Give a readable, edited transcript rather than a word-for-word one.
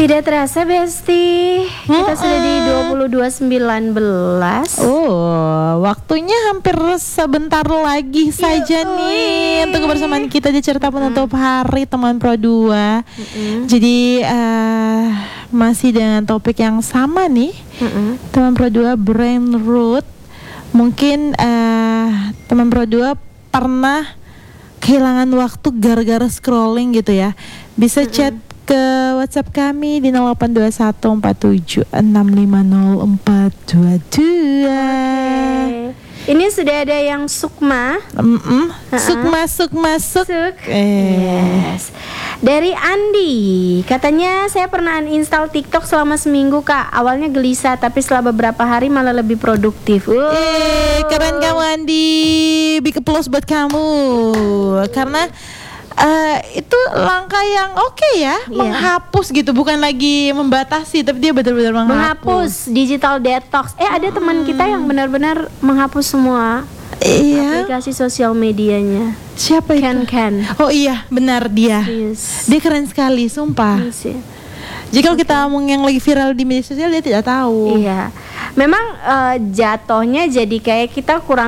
Tidak terasa Besti, kita sudah di 22.19. Oh, waktunya hampir sebentar lagi saja nih untuk kebersamaan kita di cerita penutup hari teman Pro 2. Jadi masih dengan topik yang sama nih, teman Pro 2 brain root. Mungkin teman Pro 2 pernah kehilangan waktu gara-gara scrolling gitu ya. Bisa chat ke WhatsApp kami di 082147650422. Ini sudah ada yang Sukma. Sukma. Yes. Dari Andi, katanya saya pernah uninstall TikTok selama seminggu Kak. Awalnya gelisah, tapi setelah beberapa hari malah lebih produktif. Keren kamu Andi, big applause buat kamu. Karena itu langkah yang oke ya, menghapus gitu, bukan lagi membatasi, tapi dia benar-benar menghapus digital detox. Ada teman kita yang benar-benar menghapus semua aplikasi sosial medianya. Siapa itu? Ken. Oh iya, benar dia. Yes. Dia keren sekali, sumpah. Yes, ya. Jadi kalau kita ngomong yang lagi viral di media sosial, dia tidak tahu. Iya, memang jatuhnya jadi kayak kita kurang